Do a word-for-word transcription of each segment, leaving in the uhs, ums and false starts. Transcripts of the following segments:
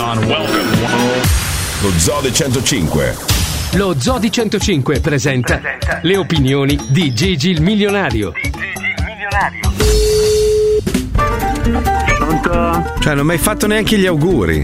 on, welcome. Lo Zoo di centocinque. Lo Zoo di centocinque presenta, presenta le opinioni di Gigi il milionario. Di Gigi il milionario. Pronto? Cioè, non mi hai fatto neanche gli auguri.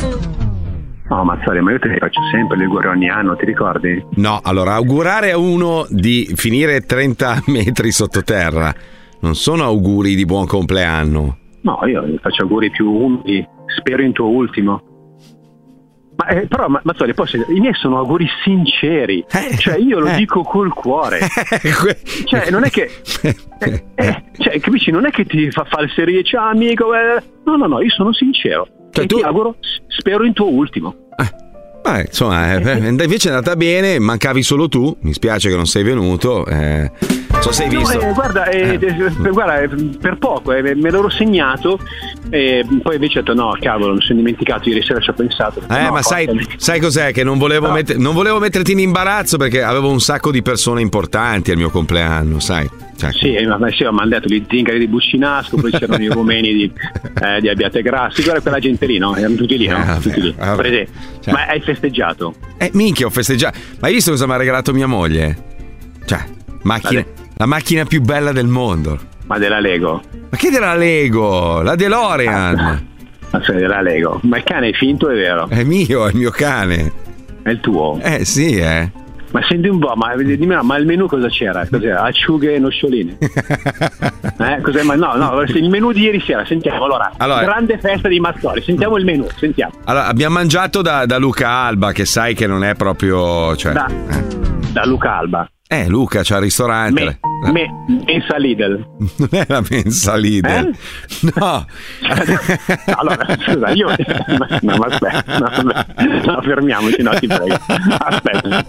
No, ma sorry, ma io te li faccio sempre gli auguri ogni anno, ti ricordi? No, allora, augurare a uno di finire trenta metri sottoterra non sono auguri di buon compleanno. No, io gli faccio auguri più umili, spero in tuo ultimo. Ma eh, però, ma, ma sorry, poi se, i miei sono auguri sinceri, eh, cioè io lo eh. dico col cuore. Cioè, non è che eh, eh, cioè, capisci, non è che ti fa falserie, ciao amico, eh. no, no, no, io sono sincero. Cioè, e tu... ti auguro, spero in tuo ultimo. Beh, insomma, eh, invece è andata bene, mancavi solo tu, mi spiace che non sei venuto, eh, non so se hai visto. No, eh, guarda, eh, eh. guarda, per poco, eh, me l'ero segnato, e poi invece ho detto no, cavolo, mi sono dimenticato, ieri sera ci ho pensato. Eh, no, ma sai, sai cos'è? Che non volevo, no. metter, non volevo metterti in imbarazzo perché avevo un sacco di persone importanti al mio compleanno, sai. Cioè, sì, ma sì, mi hanno detto gli zingari di Buscinasco, poi c'erano i rumeni di, eh, di Abbiategrassi, guarda quella gente lì, no? Erano tutti lì, no? Eh, vabbè, tutti lì. Vabbè. Cioè, ma hai festeggiato? Eh, minchia, ho festeggiato. Ma hai visto cosa mi ha regalato mia moglie? Cioè, macchina, la macchina più bella del mondo. Ma della Lego? Ma che della Lego? La DeLorean. Ah, ma sei della Lego? Ma il cane è finto o è vero? È mio, è il mio cane. È il tuo? Eh, sì, eh. Ma senti un po', ma dimmi, ma il menù cosa c'era? Cos'era? Acciughe e noccioline? eh, cos'è? Ma no, no, il menù di ieri sera, sentiamo allora. allora grande festa di Mazzoli, sentiamo il menù, sentiamo. Allora, abbiamo mangiato da, da Luca Alba, che sai che non è proprio. Cioè, da, eh. da Luca Alba. Eh, Luca c'ha il ristorante. Me, me, mensa Lidl. Non è la mensa Lidl. Eh? No. Allora, scusa, io. No, ma aspetta, no, no, fermiamoci, no, ti prego. Aspetta.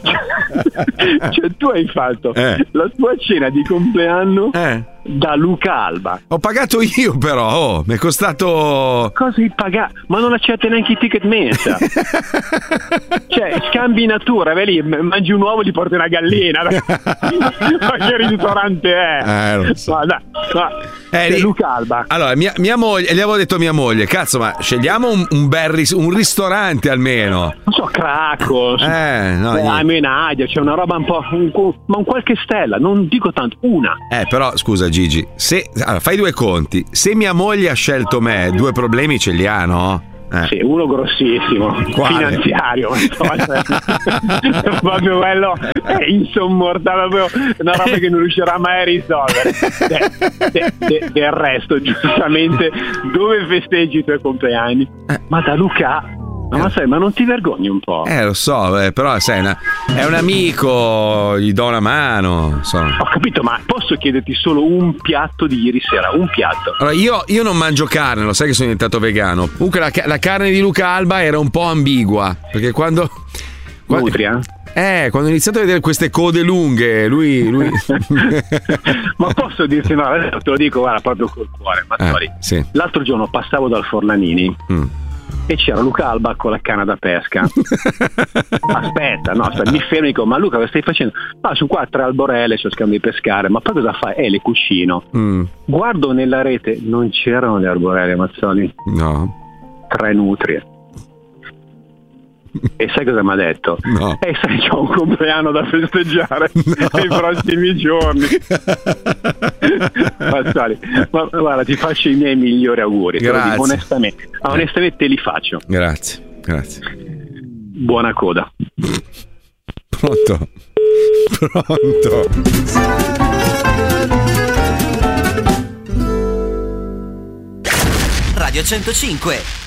Cioè, tu hai fatto eh. la tua cena di compleanno eh. da Luca Alba. Ho pagato io, però. Oh, mi è costato. Cosa hai pagato? Ma non accetta neanche i ticket mensa. Cioè, scambi natura, vai lì, mangi un uovo, gli porti una gallina. Ma che ristorante è? Eh, lo so. No, dai, no. Eh, lì... Luca Alba. Allora, mia, mia moglie, gli avevo detto a mia moglie, cazzo, ma scegliamo un, un bel ris- un ristorante almeno. Non so, Cracos. Eh, no. Eh, Amenadia, c'è una roba un po'. Un, ma un qualche stella, non dico tanto, una. Eh, però, scusa, Gigi, se. Allora, fai due conti. Se mia moglie ha scelto me, due problemi ce li ha, no? Eh. Sì, uno grossissimo, quale? Finanziario, proprio quello è insommortabile, una roba che non riuscirà mai a risolvere. De, de, de, del resto, giustamente, dove festeggi i tuoi compleanni? Eh. Ma da Luca. Ma, ma sai, ma non ti vergogni un po'? Eh, lo so, eh, però sai, una, è un amico, gli do una mano. Insomma. Ho capito, ma posso chiederti solo un piatto di ieri sera? Un piatto. Allora, io, io non mangio carne, lo sai che sono diventato vegano. Comunque la, la carne di Luca Alba era un po' ambigua, perché quando... quando Nutria? Eh, quando ho iniziato a vedere queste code lunghe, lui... lui... Ma posso dirti, no, adesso te lo dico, guarda, proprio col cuore, ma eh, sì. L'altro giorno passavo dal Fornanini mm. e c'era Luca Alba con la canna da pesca. Aspetta, no, aspetta, mi fermo e dico, ma Luca, cosa stai facendo? Ma sono qua tre alborelle, sto cercando di pescare, ma poi cosa fai? Eh, le cuscino. Mm. Guardo nella rete, non c'erano le arborelle, Mazzoli. No. Tre nutrie. E sai cosa mi ha detto? No. E eh, sai, c'ho un compleanno da festeggiare no. nei prossimi giorni. Mazzoli, ma guarda, ti faccio i miei migliori auguri. Grazie. Dico, onestamente, onestamente te li faccio. Grazie, grazie. Buona coda. Pronto? Pronto? Radio centocinque,